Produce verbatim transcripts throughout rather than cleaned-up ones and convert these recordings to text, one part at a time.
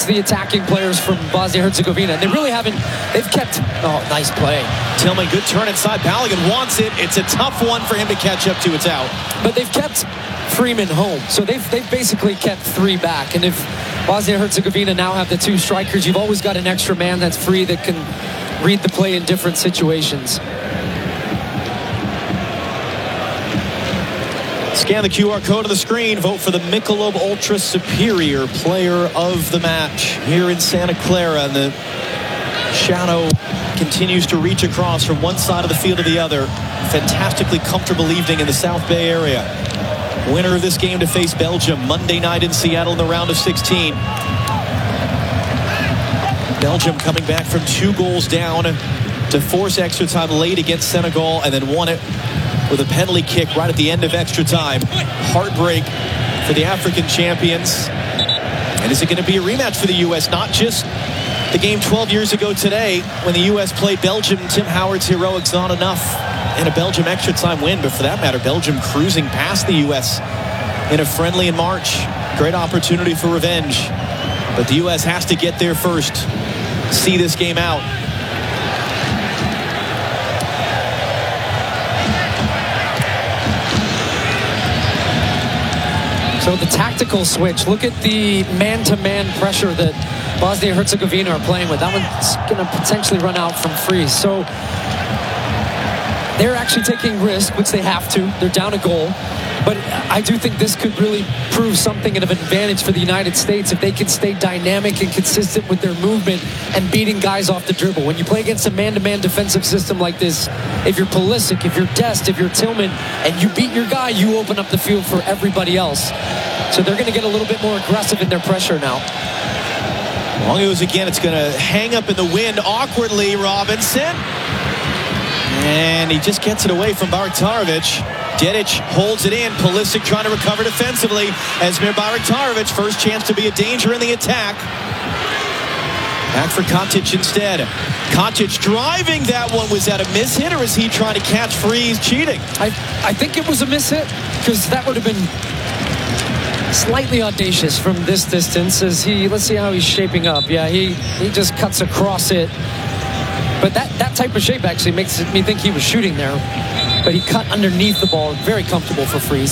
the attacking players from Bosnia-Herzegovina. And they really haven't, they've kept, oh, nice play. Tillman, good turn inside. Balogun wants it. It's a tough one for him to catch up to. It's out. But they've kept Freeman home. So they've, they've basically kept three back. And if Bosnia-Herzegovina now have the two strikers, you've always got an extra man that's free that can read the play in different situations. Scan the Q R code on the screen. Vote for the Michelob Ultra Superior Player of the Match here in Santa Clara. And the shadow continues to reach across from one side of the field to the other. Fantastically comfortable evening in the South Bay area. Winner of this game to face Belgium Monday night in Seattle in the round of sixteen. Belgium coming back from two goals down to force extra time late against Senegal and then won it with a penalty kick right at the end of extra time. Heartbreak for the African champions. And is it going to be a rematch for the U S? Not just the game twelve years ago today when the U S played Belgium. Tim Howard's heroics not enough in a Belgium extra time win, but for that matter, Belgium cruising past the U S in a friendly in March. Great opportunity for revenge. But the U S has to get there first. See this game out. So the tactical switch, look at the man-to-man pressure that Bosnia-Herzegovina are playing with. That one's going to potentially run out from freeze. So they're actually taking risk, which they have to. They're down a goal. But I do think this could really prove something of an advantage for the United States if they can stay dynamic and consistent with their movement and beating guys off the dribble. When you play against a man-to-man defensive system like this, if you're Pulisic, if you're Dest, if you're Tillman, and you beat your guy, you open up the field for everybody else. So they're going to get a little bit more aggressive in their pressure now. Long goes again. It's going to hang up in the wind awkwardly. Robinson. And he just gets it away from Baraktarovic. Dedic holds it in. Pulisic trying to recover defensively. Esmir Baraktarovic, first chance to be a danger in the attack. Back for Katic instead. Katic driving that one. Was that a mishit, or is he trying to catch Freeze cheating? I, I think it was a mishit, because that would have been slightly audacious from this distance. As he, let's see how he's shaping up. Yeah, he, he just cuts across it. But that, that type of shape actually makes me think he was shooting there. But he cut underneath the ball. Very comfortable for Freeze.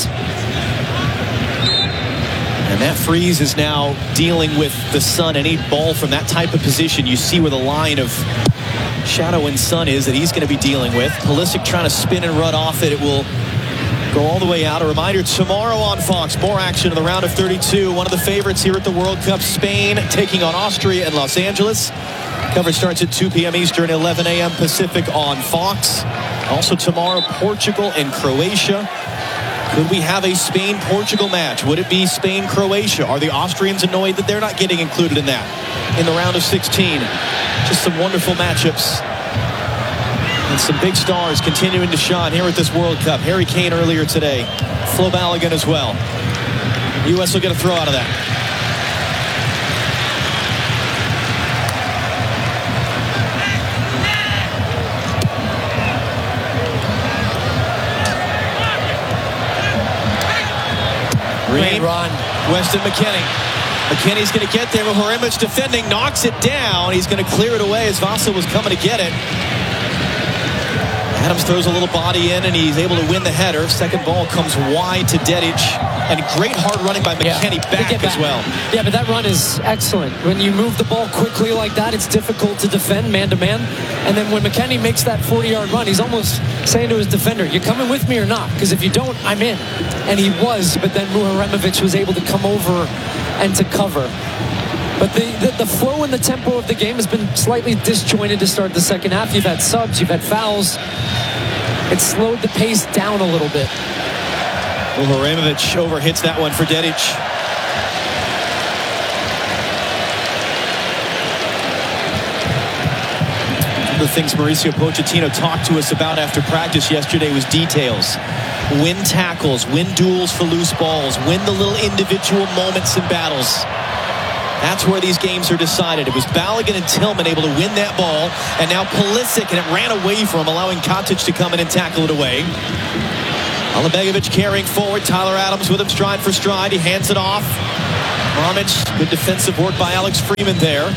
And that Freeze is now dealing with the sun. Any ball from that type of position, you see where the line of shadow and sun is that he's going to be dealing with. Pulisic trying to spin and run off it. It will go all the way out. A reminder, tomorrow on Fox, more action in the round of thirty-two. One of the favorites here at the World Cup, Spain taking on Austria in Los Angeles. Coverage starts at two p m Eastern, eleven a m Pacific on Fox. Also tomorrow, Portugal and Croatia. Could we have a Spain-Portugal match? Would it be Spain-Croatia? Are the Austrians annoyed that they're not getting included in that in the round of sixteen? Just some wonderful matchups. And some big stars continuing to shine here at this World Cup. Harry Kane earlier today. Flo Balogun as well. U S will get a throw out of that. Great run. Weston McKennie. McKennie's going to get there with Horimic defending, knocks it down. He's going to clear it away as Vasa was coming to get it. Adams throws a little body in, and he's able to win the header. Second ball comes wide to Dedic. And great hard running by McKennie yeah, back, back as well. Yeah, but that run is excellent. When you move the ball quickly like that, it's difficult to defend man-to-man. And then when McKennie makes that forty-yard run, he's almost saying to his defender, you coming with me or not? Because if you don't, I'm in. And he was, but then Muharemovic was able to come over and to cover. But the, the, the flow and the tempo of the game has been slightly disjointed to start the second half. You've had subs, you've had fouls. It slowed the pace down a little bit. Muharemovic overhits that one for Dedic. One of the things Mauricio Pochettino talked to us about after practice yesterday was details. Win tackles, win duels for loose balls, win the little individual moments in battles. That's where these games are decided. It was Balogun and Tillman able to win that ball, and now Pulisic, and it ran away from him, allowing Katic to come in and tackle it away. Alabegovic carrying forward. Tyler Adams with him stride for stride. He hands it off. Homage, good defensive work by Alex Freeman there.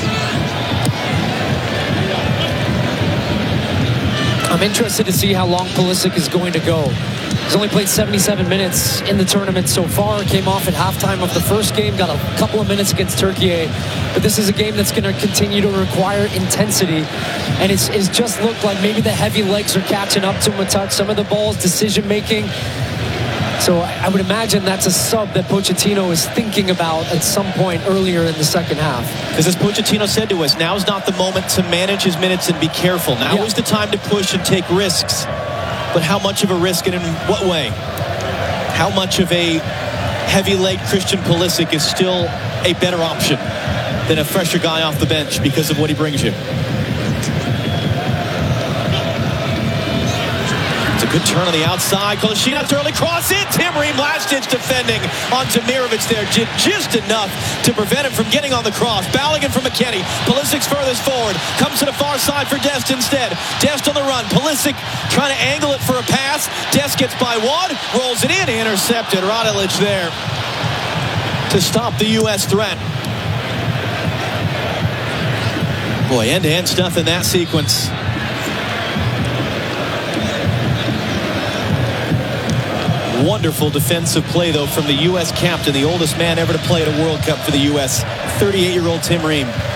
I'm interested to see how long Pulisic is going to go. He's only played seventy-seven minutes in the tournament so far. Came off at halftime of the first game, got a couple of minutes against Turkey. But this is a game that's going to continue to require intensity. And it's, it's just looked like maybe the heavy legs are catching up to him a touch. Some of the balls, decision-making. So I would imagine that's a sub that Pochettino is thinking about at some point earlier in the second half. Because as Pochettino said to us, now's not the moment to manage his minutes and be careful. Now yeah. is the time to push and take risks. But how much of a risk and in what way? How much of a heavy-leg Christian Pulisic is still a better option than a fresher guy off the bench because of what he brings you? Good turn on the outside. Kolasinac early cross in. Tim Ream last-ditch defending on Demirovic there. Did just enough to prevent him from getting on the cross. Balogun from McKennie. Pulisic's furthest forward. Comes to the far side for Dest instead. Dest on the run. Pulisic trying to angle it for a pass. Dest gets by one. Rolls it in. Intercepted. Radilic there to stop the U S threat. Boy, end-to-end stuff in that sequence. Wonderful defensive play, though, from the U S captain, the oldest man ever to play at a World Cup for the U S, thirty-eight-year-old Tim Ream.